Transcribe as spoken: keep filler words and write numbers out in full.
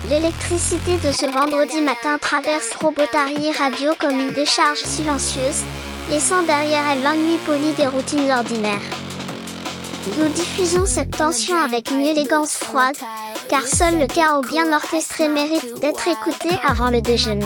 L'électricité de ce vendredi matin traverse Robotari Radio comme une décharge silencieuse, laissant derrière elle l'ennui poli des routines ordinaires. Nous diffusons cette tension avec une élégance froide, car seul le chaos bien orchestré mérite d'être écouté avant le déjeuner.